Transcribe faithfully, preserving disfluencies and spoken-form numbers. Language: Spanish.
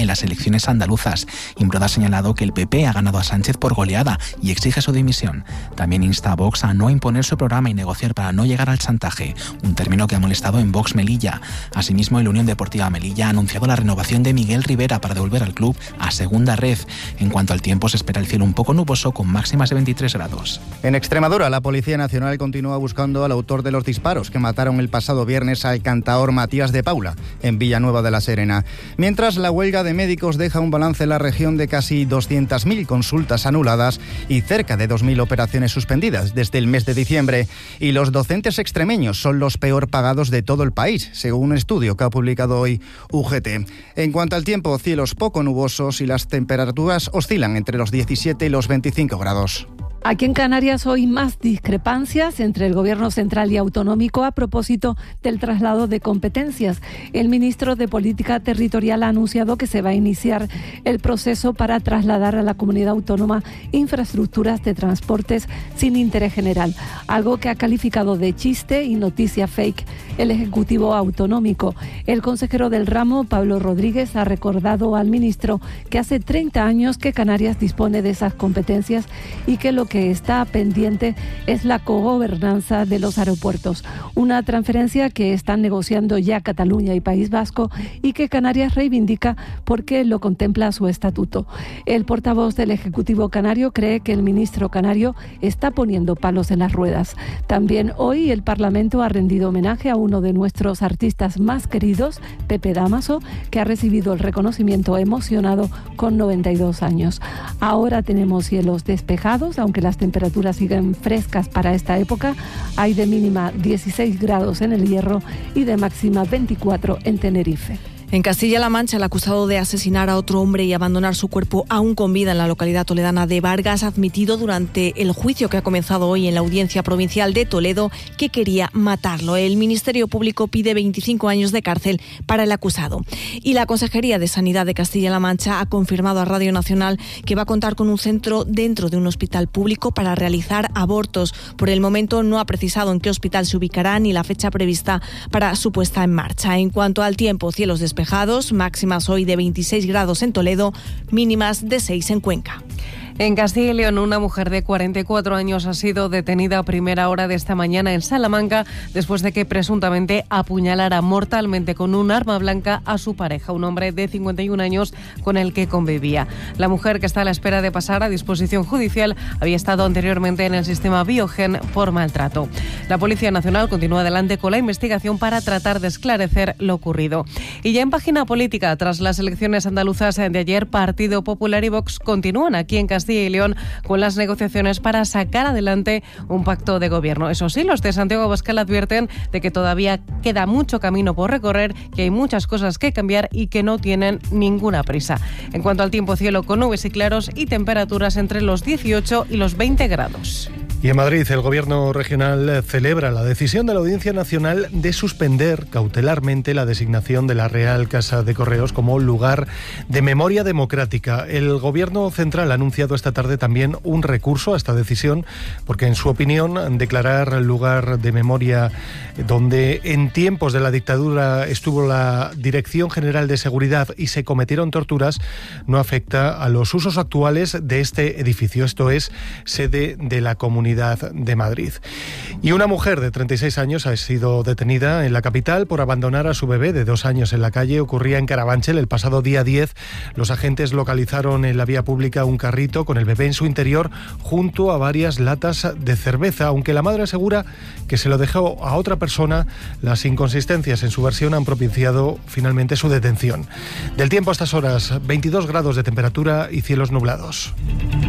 en las elecciones andaluzas. Imbroda ha señalado que el P P ha ganado a Sánchez por goleada y exige su dimisión. También insta a Vox a no imponer su programa y negociar para no llegar al chantaje, un término que ha molestado en Vox Melilla. Asimismo, el Unión Deportiva Melilla ha anunciado la renovación de Miguel Rivera para devolver al club a segunda red. En cuanto al tiempo, se espera el cielo un poco nuboso con máximas de veintitrés grados. En Extremadura, la Policía Nacional continúa buscando al autor de los disparos que mataron el pasado viernes al cantaor Matías de Paula, en Villanueva de la Serena. Mientras, la huelga de médicos deja un balance en la región de casi doscientas mil consultas anuladas y cerca de dos mil operaciones suspendidas desde el mes de diciembre. Y los docentes extremeños son los peor pagados de todo el país, según un estudio que ha publicado hoy U G T. En cuanto al tiempo, cielos poco nubosos y las temperaturas oscilan entre los diecisiete y los veinticinco grados. Aquí en Canarias hoy más discrepancias entre el Gobierno central y autonómico a propósito del traslado de competencias. El ministro de Política Territorial ha anunciado que se va a iniciar el proceso para trasladar a la comunidad autónoma infraestructuras de transportes sin interés general, algo que ha calificado de chiste y noticia fake el Ejecutivo autonómico. El consejero del ramo, Pablo Rodríguez, ha recordado al ministro que hace treinta años que Canarias dispone de esas competencias y que lo que está pendiente es la cogobernanza de los aeropuertos, una transferencia que están negociando ya Cataluña y País Vasco y que Canarias reivindica porque lo contempla su estatuto. El portavoz del Ejecutivo canario cree que el ministro canario está poniendo palos en las ruedas. También hoy el Parlamento ha rendido homenaje a uno de nuestros artistas más queridos, Pepe Dámaso, que ha recibido el reconocimiento emocionado con noventa y dos años. Ahora tenemos cielos despejados, aunque las temperaturas siguen frescas para esta época. Hay de mínima dieciséis grados en El Hierro y de máxima veinticuatro en Tenerife. En Castilla-La Mancha, el acusado de asesinar a otro hombre y abandonar su cuerpo aún con vida en la localidad toledana de Vargas ha admitido durante el juicio que ha comenzado hoy en la Audiencia Provincial de Toledo que quería matarlo. El Ministerio Público pide veinticinco años de cárcel para el acusado. Y la Consejería de Sanidad de Castilla-La Mancha ha confirmado a Radio Nacional que va a contar con un centro dentro de un hospital público para realizar abortos. Por el momento no ha precisado en qué hospital se ubicará ni la fecha prevista para su puesta en marcha. En cuanto al tiempo, cielos despejados, máximas hoy de veintiséis grados en Toledo, mínimas de seis en Cuenca. En Castilla y León, una mujer de cuarenta y cuatro años ha sido detenida a primera hora de esta mañana en Salamanca después de que presuntamente apuñalara mortalmente con un arma blanca a su pareja, un hombre de cincuenta y un años con el que convivía. La mujer, que está a la espera de pasar a disposición judicial, había estado anteriormente en el sistema Biogen por maltrato. La Policía Nacional continúa adelante con la investigación para tratar de esclarecer lo ocurrido. Y ya en página política, tras las elecciones andaluzas de ayer, Partido Popular y Vox continúan aquí en Castilla y León con las negociaciones para sacar adelante un pacto de gobierno. Eso sí, los de Santiago Abascal advierten de que todavía queda mucho camino por recorrer, que hay muchas cosas que cambiar y que no tienen ninguna prisa. En cuanto al tiempo, cielo con nubes y claros y temperaturas entre los dieciocho y los veinte grados. Y en Madrid, el Gobierno regional celebra la decisión de la Audiencia Nacional de suspender cautelarmente la designación de la Real Casa de Correos como lugar de memoria democrática. El Gobierno central ha anunciado esta tarde también un recurso a esta decisión, porque en su opinión, declarar lugar de memoria donde en tiempos de la dictadura estuvo la Dirección General de Seguridad y se cometieron torturas, no afecta a los usos actuales de este edificio. Esto es sede de la Comunidad de Madrid. Y una mujer de treinta y seis años ha sido detenida en la capital por abandonar a su bebé de dos años en la calle. Ocurría en Carabanchel el pasado día diez. Los agentes localizaron en la vía pública un carrito con el bebé en su interior junto a varias latas de cerveza, aunque la madre asegura que se lo dejó a otra persona. Las inconsistencias en su versión han propiciado finalmente su detención. Del tiempo a estas horas, veintidós grados de temperatura y cielos nublados.